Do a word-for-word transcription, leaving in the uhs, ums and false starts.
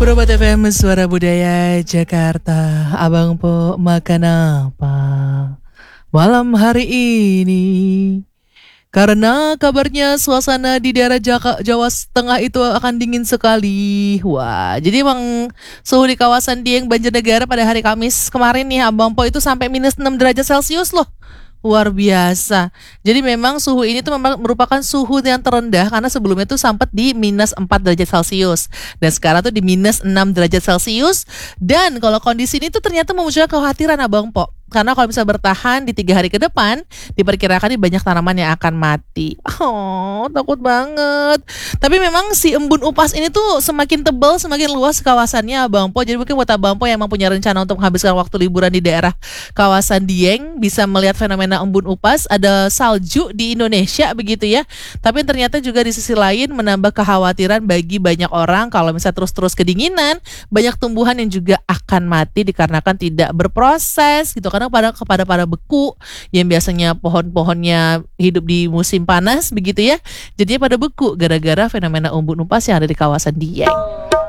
Probat F M Suara Budaya Jakarta. Abang Po makan apa malam hari ini? Karena kabarnya suasana di daerah Jaka, Jawa Tengah itu akan dingin sekali. Wah, jadi emang suhu di kawasan Dieng Banjarnegara pada hari Kamis kemarin nih Abang Po itu sampai minus enam derajat Celcius loh. Luar biasa. Jadi memang suhu ini tuh memang merupakan suhu yang terendah karena sebelumnya tuh sempat di minus empat derajat Celcius. Dan sekarang tuh di minus enam derajat Celcius. Dan kalau kondisi ini tuh ternyata memunculkan kekhawatiran Abang Po. Karena kalau bisa bertahan di tiga hari ke depan, diperkirakan banyak tanaman yang akan mati. Oh, takut banget. Tapi memang si embun upas ini tuh semakin tebal, semakin luas kawasannya Abang Po. Jadi mungkin buat Abang Po yang emang punya rencana untuk menghabiskan waktu liburan di daerah kawasan Dieng, bisa melihat fenomena embun upas. Ada salju di Indonesia begitu ya. Tapi ternyata juga di sisi lain menambah kekhawatiran bagi banyak orang kalau misalnya terus-terus kedinginan, banyak tumbuhan yang juga akan mati dikarenakan tidak berproses gitu kan. Pada kepada pada beku yang biasanya pohon-pohonnya hidup di musim panas begitu ya, jadinya pada beku gara-gara fenomena embun upas yang ada di kawasan Dieng.